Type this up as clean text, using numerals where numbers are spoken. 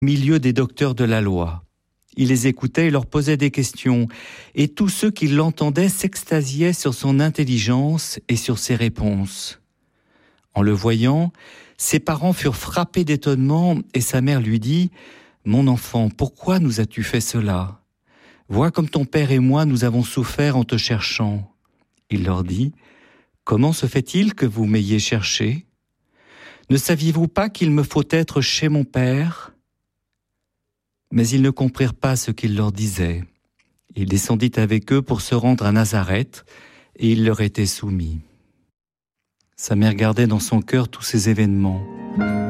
milieu des docteurs de la loi. Il les écoutait et leur posait des questions, et tous ceux qui l'entendaient s'extasiaient sur son intelligence et sur ses réponses. En le voyant, ses parents furent frappés d'étonnement, et sa mère lui dit « Mon enfant, pourquoi nous as-tu fait cela ? Vois comme ton père et moi nous avons souffert en te cherchant. » Il leur dit « Comment se fait-il que vous m'ayez cherché ? Ne saviez-vous pas qu'il me faut être chez mon père ?» Mais ils ne comprirent pas ce qu'il leur disait. Il descendit avec eux pour se rendre à Nazareth, et il leur était soumis. Sa mère gardait dans son cœur tous ces événements.